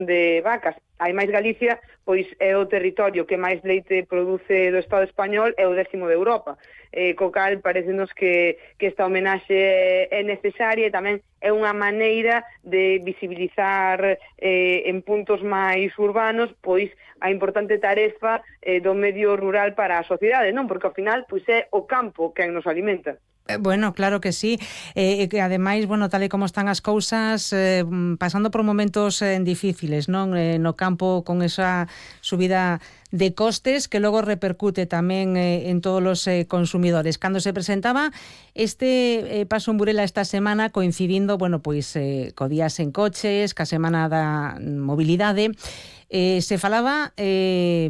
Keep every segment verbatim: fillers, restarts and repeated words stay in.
de vacas. Ademais, Galicia pois é o territorio que máis leite produce do Estado español, é o décimo de Europa. Eh, co cal, parecenos que, que esta homenaxe é necesaria e tamén é unha maneira de visibilizar eh, en puntos máis urbanos pois a importante tarefa eh, do medio rural para a sociedade, non? Porque ao final pois é o campo quen nos alimenta. Bueno, claro que sí, e eh, que ademais, bueno, tal e como están as cousas, eh, pasando por momentos eh, difíciles, non? Eh, no campo con esa subida de costes que logo repercute tamén eh, en todos os eh, consumidores. Cando se presentaba este eh, paso en Burela esta semana, coincidindo, bueno, pois eh, co días en coches, ca semana da mobilidade, eh, se falaba eh,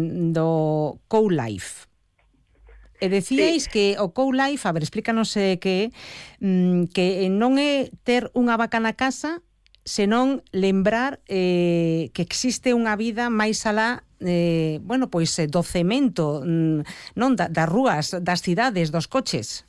do Co-Life. E decíais sí. que o Co-Life, a ver, explícanos eh, que que non é ter unha vaca na casa, senón lembrar eh, que existe unha vida máis alá, eh, bueno, pois do cemento, non da, das rúas, das cidades, dos coches.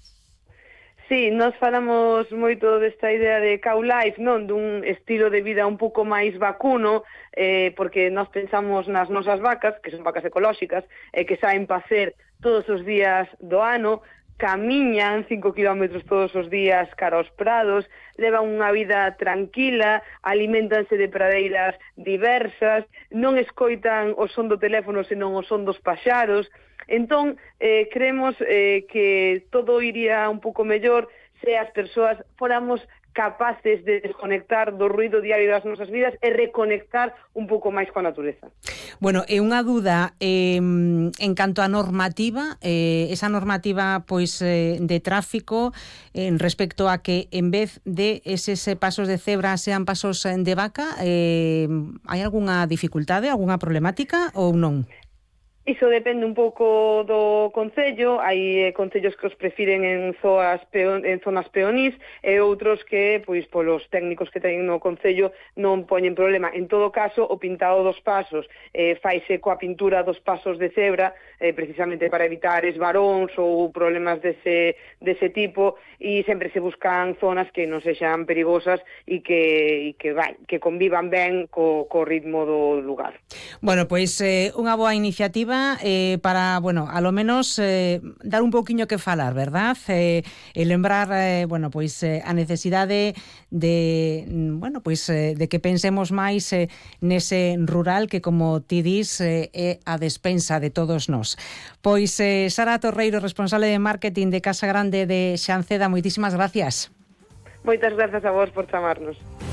Sí, nós falamos moito desta idea de cow-life, non? Dun estilo de vida un pouco máis vacuno, eh, porque nós pensamos nas nosas vacas, que son vacas ecolóxicas, e eh, que saen pacer todos os días do ano, camiñan cinco kilómetros todos os días cara aos prados, levan unha vida tranquila, aliméntanse de pradeiras diversas, non escoitan o son do teléfono senón o son dos paxaros. Entón, eh, creemos eh, que todo iría un pouco mellor se as persoas fóramos capaces de desconectar do ruido diario das nosas vidas e reconectar un pouco máis coa natureza. Bueno, e unha dúda eh, en canto á normativa, eh, esa normativa pois eh, de tráfico en eh, respecto a que en vez de eses pasos de cebra sean pasos de vaca, eh, hai algunha dificultade, algunha problemática ou non? Iso depende un pouco do concello, hai eh, concellos que os prefiren en zonas peon, en zonas peonís e outros que, pois, polos técnicos que teñen no concello non poñen problema. En todo caso, o pintado dos pasos eh, faise coa pintura dos pasos de cebra, eh, precisamente para evitar esvaróns ou problemas dese, dese tipo, e sempre se buscan zonas que non sexan perigosas e que, e que, vai, que convivan ben co, co ritmo do lugar. Bueno, pois eh, unha boa iniciativa Eh, para, bueno, a lo menos eh, dar un pouquiño que falar, verdad? Eh, e lembrar, eh, bueno, pois eh, a necesidade de, bueno, pois eh, de que pensemos máis eh, nese rural que, como ti dis, eh, é a despensa de todos nós. Pois eh, Sara Torreiro, responsable de marketing de Casa Grande de Xanceda, moitísimas gracias. Moitas grazas a vos por chamarnos.